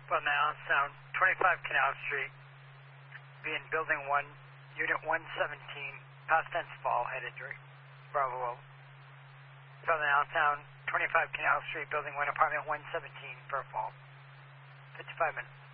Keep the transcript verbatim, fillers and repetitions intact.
Well, now, sound twenty-five Canal Street, being building one, unit one seventeen, past tense fall, headed Bravo. So now, sound twenty-five Canal Street, building one, apartment one seventeen, for fall. fifty-five minutes.